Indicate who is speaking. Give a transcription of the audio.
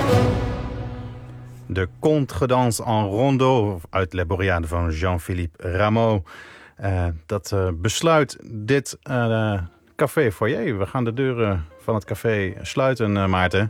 Speaker 1: De Contredanse en Rondeau uit Le Boreade van Jean-Philippe Rameau. Dat besluit dit café foyer. We gaan de deuren van het café sluiten, Maarten.